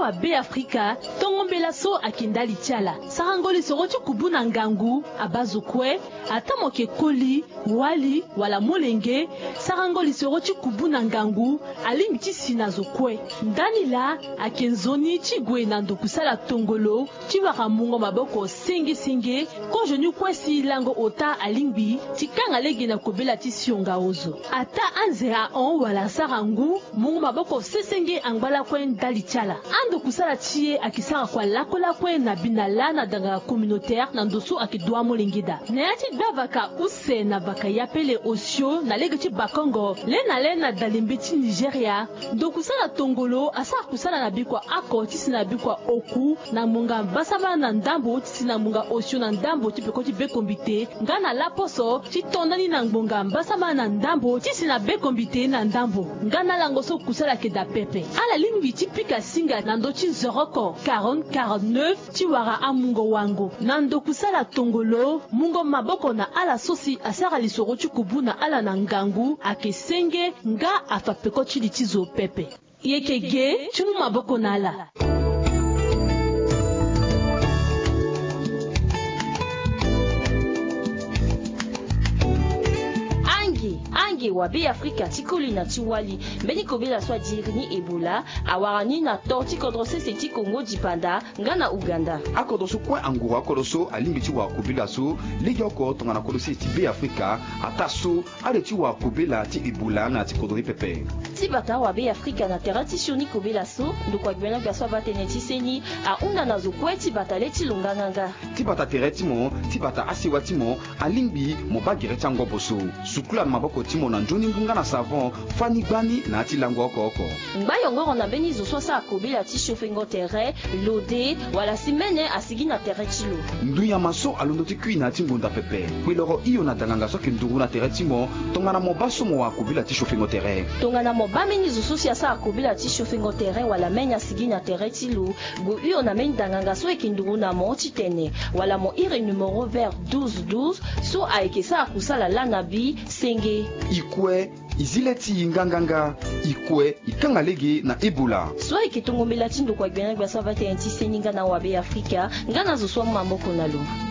wa be Afrika tongombela so akindali tiala sarangoli soroti kubuna ngangu abazukwe atamoke koli wali wala molenge sarangoli soroti kubuna ngangu alimti sinazokwe ndani la akenzoni chigwe na ndokusala tongolo chiwaka mungo maboko singi konjonu kwesi lango ota alingbi tikanga legi na kobela tisionga ozo ata anzera on wala sarangu mungo maboko sesenge angbala kwen dali tiala ando kusala tie akisara kwa lakola kwen na binala na danga communautaire na ndoso akidwa molengida nayati bavaka use na vaka yapele osio na legi bakongo lena dalimbeti Nigeria ndo kusala tongolo asa kusala na bikwa ako tisi na bikwa oku na munga basaba na ndambo tisi na munga osio na ndambo tipekoti bekombite ngana laposo titondani na ngbonga basaba na ndambo tisi na bekombite na ndambo ngana langoso kusala keda pepe ala lingbi tipika singa na ndo chizoroko 40-49 chiwara amungo wango na ndo kusala tongolo mungo maboko na ala sosi asara lisoro chikubu na ala na ngangu akesenge nga afapeko chili chizo pepe yekege chumu maboko na ala Angi wa be Afrika tikoli na tiwali mbeni kobela swa dirini Ebola awarani na torti kodrose seti Kongo dipanda ngana Uganda akodoso kwa angura akodoso alimbiti wa kobela so ligyoko tongana kodose ti be Afrika ataso aleti wa kobela ti Ebola na ti kodori pepe tibata wa be Afrika na terati shoni kobela so ndokwa gbena gaswa bateneti seni a unda na zo kweti bataleti lunganganga tibata tereti mo tibata asiwati mo alimbi mo bagere chango boso sukula maboko timo na njoni ngunga na savon fani gbani na tilango oko mbayongo na beni zo sosa akobela ti chauffengo terre lode wala simene asigi na terre tilo nduya maso alondo ti kui na timbunda pepe kwiloro iyo na danganga so ke ndungu na terre timo tongana mo baso mo akobela ti chauffengo terre tongana mo bameni zo sosia sa akobela ti chauffengo terre wala menya asigi na terre tilo go iyo na meni danganga so ekindungu na mo titene wala mo ire numero vert 1212 so aikesa akusala lanabi senge ikwe izileti nganganga ikwe ikanga lege na Ebola so ikitongombela tindo kwa gbena gba savate antiseninga na wabe Afrika ngana zo swa mamboko nalo